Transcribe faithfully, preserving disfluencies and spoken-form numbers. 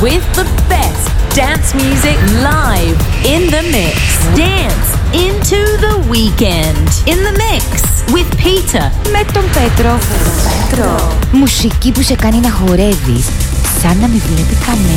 with the best dance music live in the mix. Dance into the weekend in the mix with Peter. Με τον Πέτρο. Πέτρο. Μουσική που σε κάνει να χορεύεις σαν να μην βλέπει κανένα.